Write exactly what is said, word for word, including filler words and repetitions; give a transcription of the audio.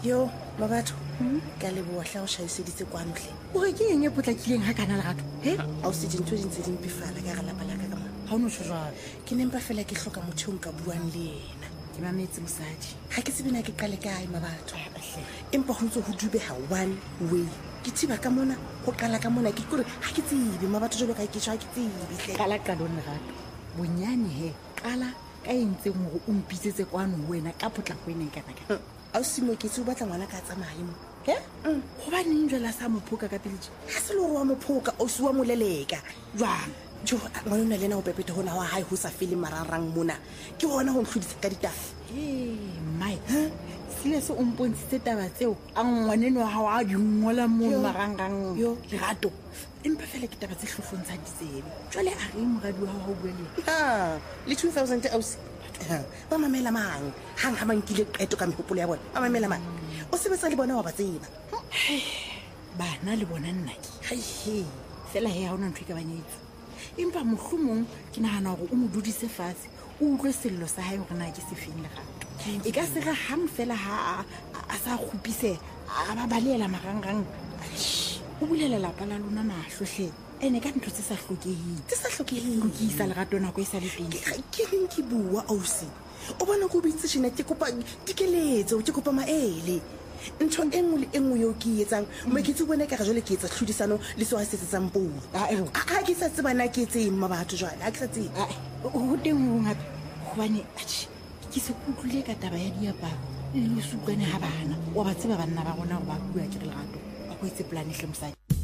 yo mabatho ka leboa hla o shahiseditse kwano hle o re ke eng e potlakileng ha kana Lerato he a o se dintho di ntse di mpefala ka ga lapa la ka ka mona ha o no tsho jwalo ke nempa fela ke hloka motho o nka buang le yena ke mametse mosadi ha ke tsebena ke qale kae mabatho empa ho ntse ho dubeha one way ke thiba ka mona ho qala ka mona ke kore ha ke tsebe mabatho jalo ka ke tshwa ke tsebe hle qala qalong Lerato bonyane he qala ka entseng hore o mpitsetse kwano wena ka potlako ene kana ka a o simo ke tse o batla ngwana ka tsamaye mo he goba neng jela sa mophoka ka pele ha se le hore wa mophoka o siwa moleleka jwang jo ngwana le na o pepete hona wa hae ho sa fele mararang mona ke hona ho nhlodisa ka ditafa eh mai sile se o mpontshitse taba tseo a ngwaneno wa hao a di ngola mo marangrang yo Lerato empa fela ke taba tse hlohlong tsa ditsebe jwale a re moradi wa hao ho bua le ha le two thousand ausi ba mamela mang hang ha mankile qeto ka mehopolo ya bona ba mamela mang o sebetsa le bona wa ba tseba bana le bona nna ke hai he fela he ha ona ntwe ka banyetsi empa mohlomong ke nahana hore o mo dudise fatshe o utlwe sello sa hae hore na ke se feng Lerato e ka se re hang fela ha a sa khupise a ba balela marangrang o bulela lapa la lona mahlohle ene ka ntho tse sa hlokeheng tse sa hlokeheng lokisa Lerato nako e sa le teng ke reng ke bua ausi o bona go bitse tshena ke kopa dikeletso ke kopa maele ntho e nngwe le e nngwe yo ke etsang mo ke tse bona ka ga jole ke etsa tlhodisano le so a setsetsang puo ha ke sa tsebana ke tseng mabatho jwale ha ke sa tseba ho teng ho ngape hobane ke se kutlule ka taba ya diaparo le sukane ha bana wa ba tseba banna ba rona go ba bua ke Lerato a go etse plan hle mosadi